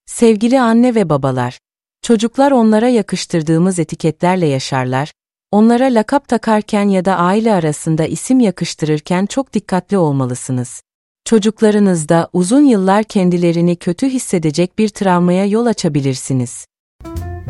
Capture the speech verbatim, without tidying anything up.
Sevgili anne ve babalar, çocuklar onlara yakıştırdığımız etiketlerle yaşarlar, onlara lakap takarken ya da aile arasında isim yakıştırırken çok dikkatli olmalısınız. Çocuklarınızda uzun yıllar kendilerini kötü hissedecek bir travmaya yol açabilirsiniz.